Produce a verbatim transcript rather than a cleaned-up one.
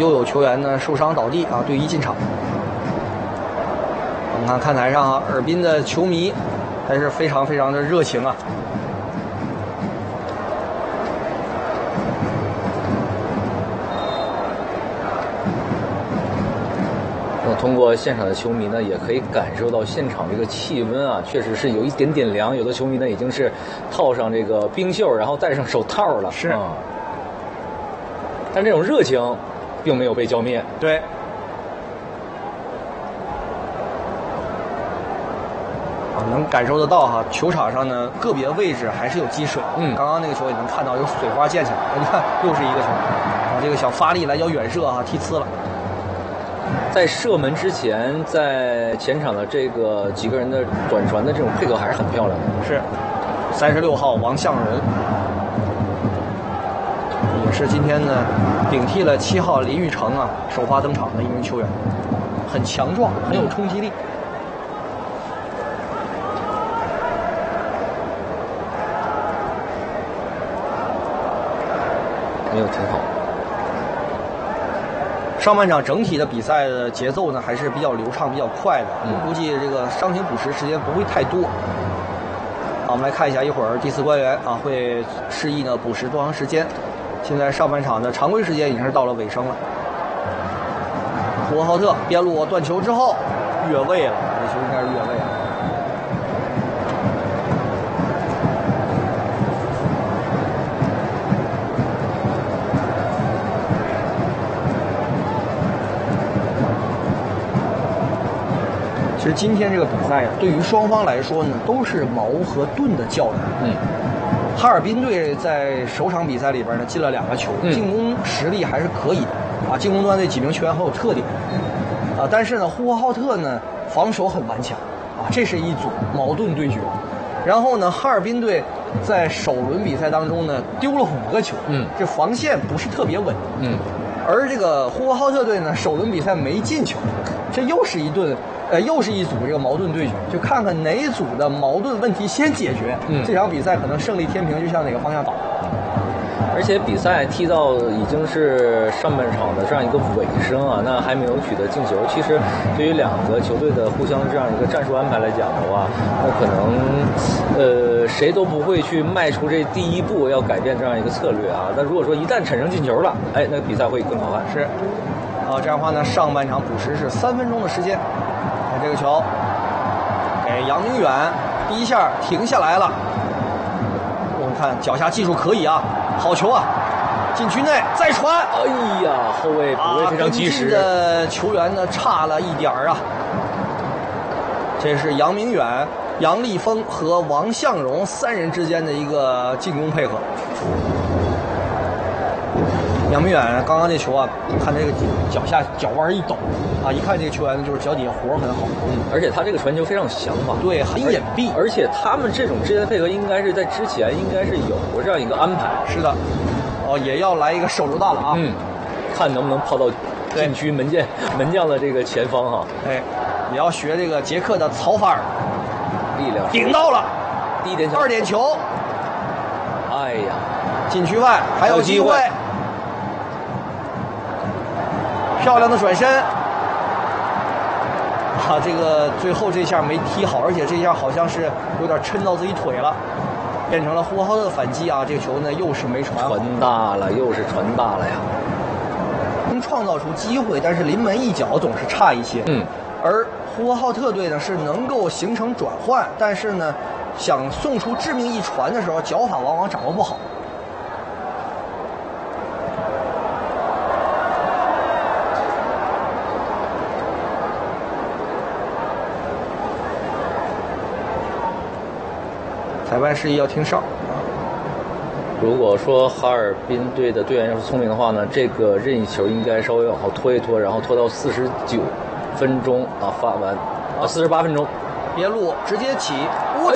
又有球员呢受伤倒地啊，队医进场。我们看看台上啊，尔滨的球迷还是非常非常的热情啊。 那通过现场的球迷呢，也可以感受到现场这个气温啊，确实是有一点点凉。有的球迷呢已经是套上这个冰袖，然后戴上手套了。 是。 啊、嗯。但这种热情并没有被浇灭。 对。啊，能感受得到哈，球场上呢个别位置还是有积水。 嗯。 刚刚那个球也能看到有水花溅起来。你看，又是一个球，啊，这个想发力来要远射哈，踢呲了。 在射门之前，在前场的这个几个人的短传的这种配合还是很漂亮的。 是，三十六号王向荣，也是今天呢顶替了七号林玉成啊首发登场的一名球员，很强壮，很有冲击力。 没有挺好。 上半场整体的比赛的节奏呢还是比较流畅、比较快的， 嗯、 估计这个伤停补时时间不会太多。好，我们来看一下，一会儿第四官员啊会示意呢补时多长时间。现在上半场的常规时间已经是到了尾声了。呼和浩特边路断球之后越位了，这球应该是越位了。其实今天这个比赛呀、啊，对于双方来说呢，都是矛和盾的较量。 嗯， 哈尔滨队在首场比赛里边呢进了两个球， 嗯、 进攻实力还是可以的啊，进攻端这几名球员很有特点啊。但是呢，呼和浩特呢防守很顽强啊，这是一组矛盾对决。然后呢，哈尔滨队在首轮比赛当中呢丢了五个球， 嗯， 这防线不是特别稳， 嗯， 而这个呼和浩特队呢首轮比赛没进球，这又是一顿。呃，又是一组这个矛盾对决，就看看哪组的矛盾问题先解决， 嗯， 这场比赛可能胜利天平就向哪个方向倒。 而且比赛踢到已经是上半场的这样一个尾声啊，那还没有取得进球。其实对于两个球队的互相这样一个战术安排来讲的话，那可能呃谁都不会去迈出这第一步要改变这样一个策略啊。那如果说一旦产生进球了，哎，那比赛会更好看。 是，啊，这样的话呢，上半场补时是三分钟的时间。这个球给杨明远，第一下停下来了。我们看脚下技术可以啊，好球啊！禁区内再传， 哎呀，后卫补位非常及时。 啊、的球员呢差了一点啊。这是杨明远、杨立峰和王向荣三人之间的一个进攻配合。杨明远刚刚那球啊，看这个脚下脚腕一抖啊，一看这个球员就是脚底下活很好， 嗯，而且他这个传球非常有想法， 对，很隐蔽， 而且他们这种之间的配合应该是在之前应该是有过这样一个安排。 是的，哦，也要来一个手榴弹了啊， 嗯，看能不能抛到禁区门将门将的这个前方哈， 哎，也要学这个捷克的曹法尔， 力量顶到了， 第一点球， 二点球， 哎呀， 禁区外还有机会。漂亮的转身，啊，这个最后这下没踢好，而且这下好像是有点抻到自己腿了，变成了呼和浩特的反击啊！这个球呢又是没传好， 传大了，又是传大了呀！ 能创造出机会，但是临门一脚总是差一些。 嗯， 而呼和浩特队呢是能够形成转换，但是呢想送出致命一传的时候，脚法往往掌握不好。裁判示意要听哨。 如果说哈尔滨队的队员要是聪明的话呢，这个任意球应该稍微往后拖一拖，然后拖到四十九分钟啊发完啊四十八分钟， 边路直接起